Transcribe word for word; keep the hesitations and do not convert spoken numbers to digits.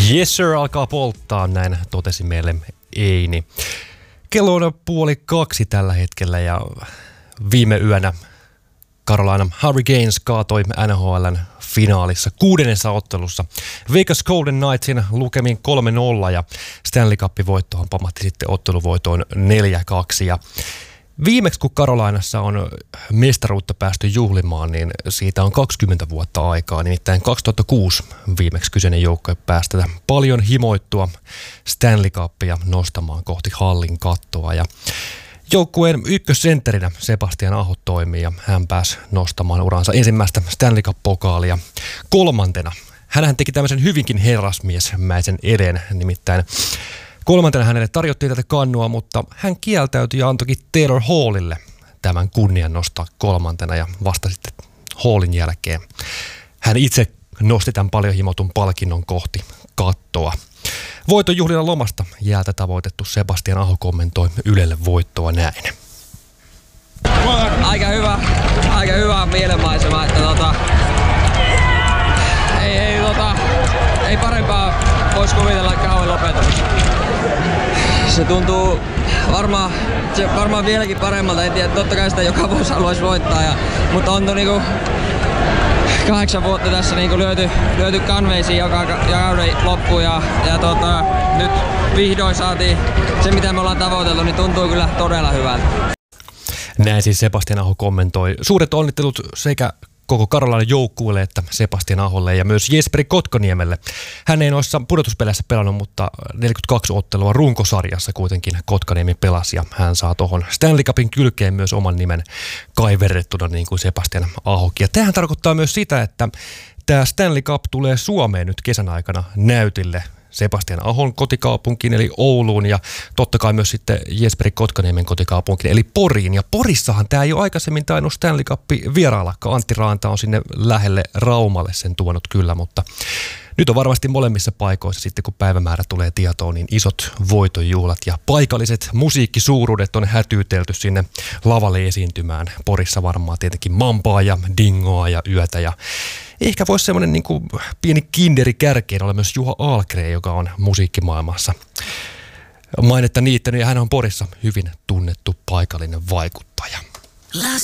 Yes sir, alkaa polttaa, näin totesi meille Eini. Kello on puoli kaksi tällä hetkellä ja viime yönä Carolina Hurricanes kaatoi N H L:n finaalissa kuudennessa ottelussa Vegas Golden Knightsin lukemin kolme nolla ja Stanley Cup-voittohan pamahti sitten otteluvoitoon neljä kaksi. Ja viimeksi kun Carolinassa on mestaruutta päästy juhlimaan, niin siitä on kaksikymmentä vuotta aikaa. Nimittäin kaksituhattakuusi viimeksi kyseinen joukkue päästä paljon himoittua Stanley Cupia nostamaan kohti hallin kattoa. Ja joukkueen ykkössentterinä Sebastian Aho toimii ja hän pääsi nostamaan uransa ensimmäistä Stanley Cup-pokaalia kolmantena. Hänhän teki tämmöisen hyvinkin herrasmiesmäisen eden, nimittäin kolmantena hänelle tarjottiin tätä kannua, mutta hän kieltäytyi ja antoikin Taylor Hallille tämän kunnian nostaa kolmantena ja vasta sitten Hallin jälkeen hän itse nosti tämän paljon himotun palkinnon kohti kattoa. Voiton juhlilla lomasta jäältä tavoitettu Sebastian Aho kommentoi Ylelle voittoa näin. Aika hyvä, aika hyvä mielenmaisema, että tota, ei, ei, tota, ei parempaa voisi kuvitella kauan lopetus. Se tuntuu varmaan, se varmaan vieläkin paremmalta, en tiedä, totta kai sitä joka vuosi haluaisi voittaa, ja, mutta on to niinku kahdeksan vuotta tässä niinku lyöty, lyöty kanveisiin joka, joka kauden loppuun ja, ja tota, nyt vihdoin saatiin se mitä me ollaan tavoiteltu, niin tuntuu kyllä todella hyvältä. Näin siis Sebastian Aho kommentoi. Suuret onnittelut sekä koko Carolinan joukkueelle että Sebastian Aholle ja myös Jesperi Kotkaniemelle. Hän ei noissa pudotuspeleissä pelannut, mutta neljäkymmentäkaksi ottelua runkosarjassa kuitenkin Kotkaniemi pelasi ja hän saa tuohon Stanley Cupin kylkeen myös oman nimen kaiverrettuna niin kuin Sebastian Ahokin. Ja tämähän tarkoittaa myös sitä, että tämä Stanley Cup tulee Suomeen nyt kesän aikana näytille Sebastian Ahon kotikaupunkiin eli Ouluun ja totta kai myös sitten Jesperi Kotkaniemen kotikaupunkiin eli Poriin. Ja Porissahan tämä ei ole aikaisemmin tainnut Stanley Cup vieraillakaan. Antti Raanta on sinne lähelle Raumalle sen tuonut kyllä, mutta nyt on varmasti molemmissa paikoissa sitten kun päivämäärä tulee tietoon, niin isot voitonjuhlat ja paikalliset musiikkisuuruudet on hätyytelty sinne lavalle esiintymään. Porissa varmaan tietenkin Mampaa ja Dingoa ja Yötä ja ehkä voisi semmoinen niin kuin pieni kinderi kärkeen olla myös Juha Ahlgren, joka on musiikkimaailmassa mainetta niittänyt ja hän on Porissa hyvin tunnettu paikallinen vaikuttaja.